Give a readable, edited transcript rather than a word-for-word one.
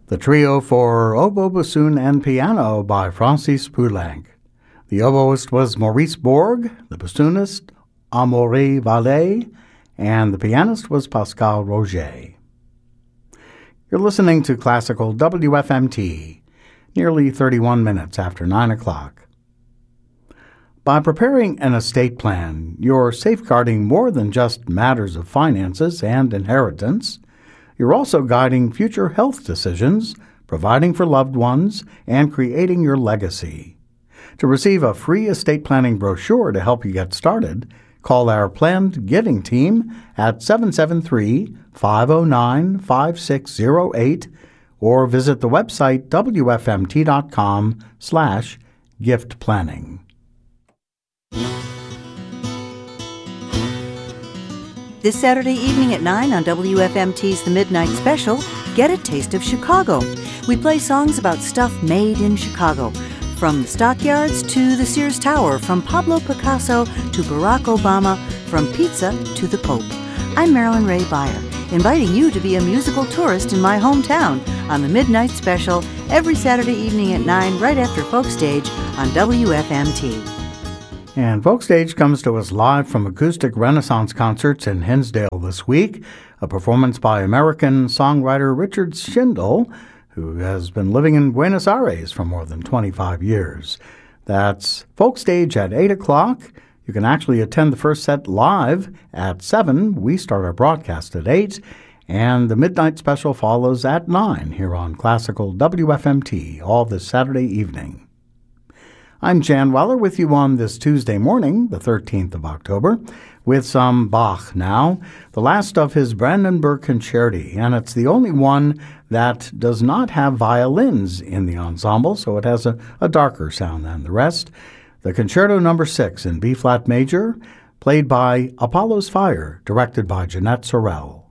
The trio for oboe, bassoon, and piano by Francis Poulenc. The oboist was Maurice Borg, the bassoonist Amaury Vallet, and the pianist was Pascal Roger. You're listening to Classical WFMT, nearly 31 minutes after 9 o'clock. By preparing an estate plan, you're safeguarding more than just matters of finances and inheritance. You're also guiding future health decisions, providing for loved ones, and creating your legacy. To receive a free estate planning brochure to help you get started, call our Planned Giving team at 773-509-5608 or visit the website wfmt.com/giftplanning. This Saturday evening at 9 on WFMT's The Midnight Special, get a taste of Chicago. We play songs about stuff made in Chicago, from the Stockyards to the Sears Tower, from Pablo Picasso to Barack Obama, from pizza to the Pope. I'm Marilyn Ray Beyer, inviting you to be a musical tourist in my hometown on The Midnight Special every Saturday evening at 9 right after Folk Stage on WFMT. And Folk Stage comes to us live from Acoustic Renaissance Concerts in Hinsdale this week, a performance by American songwriter Richard Schindel, who has been living in Buenos Aires for more than 25 years. That's Folk Stage at 8 o'clock. You can actually attend the first set live at 7. We start our broadcast at 8. And the Midnight Special follows at 9 here on Classical WFMT, all this Saturday evening. I'm Jan Weller with you on this Tuesday morning, the 13th of October, with some Bach now, the last of his Brandenburg Concerti, and it's the only one that does not have violins in the ensemble, so it has a darker sound than the rest. The Concerto No. 6 in B-flat major, played by Apollo's Fire, directed by Jeanette Sorrell.